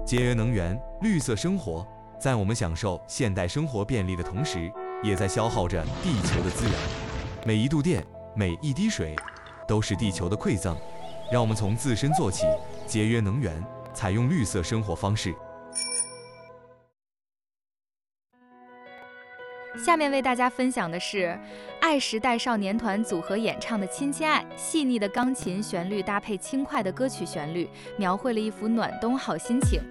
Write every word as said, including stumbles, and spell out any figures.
节约能源、绿色生活，在我们享受现代生活便利的同时，也在消耗着地球的资源。每一度电，每一滴水，都是地球的馈赠。让我们从自身做起，节约能源，采用绿色生活方式。 下面为大家分享的是爱时代少年团组合演唱的《亲亲爱》，细腻的钢琴旋律搭配轻快的歌曲旋律，描绘了一幅暖冬好心情。